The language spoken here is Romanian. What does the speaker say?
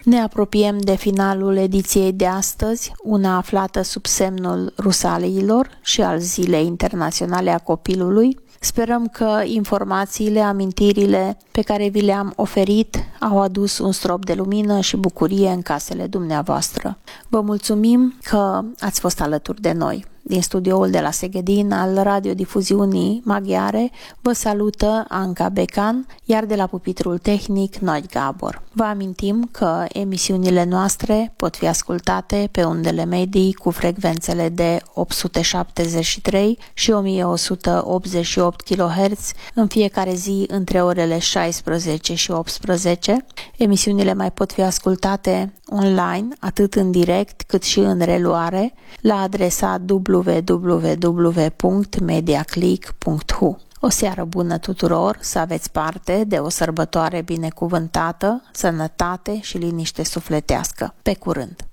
Ne apropiem de finalul ediției de astăzi, una aflată sub semnul Rusaliilor și al Zilei Internaționale a Copilului. Sperăm că informațiile, amintirile pe care vi le-am oferit au adus un strop de lumină și bucurie în casele dumneavoastră. Vă mulțumim că ați fost alături de noi. Din studioul de la Seghedin al radiodifuziunii maghiare vă salută Anca Becan, iar de la pupitrul tehnic Noi Gabor. Vă amintim că emisiunile noastre pot fi ascultate pe undele medii cu frecvențele de 873 și 1188 kHz în fiecare zi între orele 16 și 18. Emisiunile mai pot fi ascultate online, atât în direct cât și în reluare, la adresa www.mediaclick.hu. O seară bună tuturor, să aveți parte de o sărbătoare binecuvântată, sănătate și liniște sufletească. Pe curând!